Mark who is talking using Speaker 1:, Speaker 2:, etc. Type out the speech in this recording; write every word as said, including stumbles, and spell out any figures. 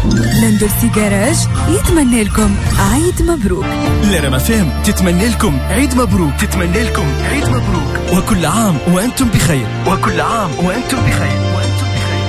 Speaker 1: لاندرسي جراج يتمنى لكم عيد مبروك.
Speaker 2: لرما فهم تتمنى لكم عيد مبروك، تتمنى لكم عيد مبروك، وكل عام وأنتم بخير، وكل عام وأنتم بخير.